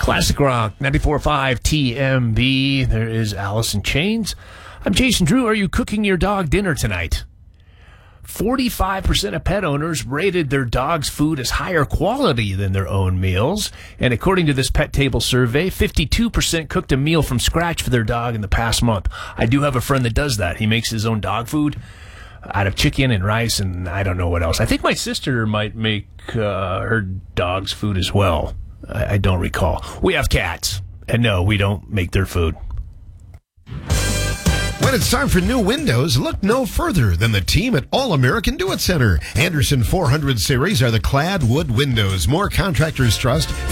Classic Rock, 94.5 TMB. There is Alice in Chains. I'm Jason Drew. Are you cooking your dog dinner tonight? 45% of pet owners rated their dog's food as higher quality than their own meals. And according to this Pet Table survey, 52% cooked a meal from scratch for their dog in the past month. I do have a friend that does that. He makes his own dog food out of chicken and rice and I don't know what else. I think my sister might make her dog's food as well. I don't recall. We have cats, and no, we don't make their food. When it's time for new windows, look no further than the team at All American Do It Center. Anderson 400 series are the clad wood windows more contractors trust.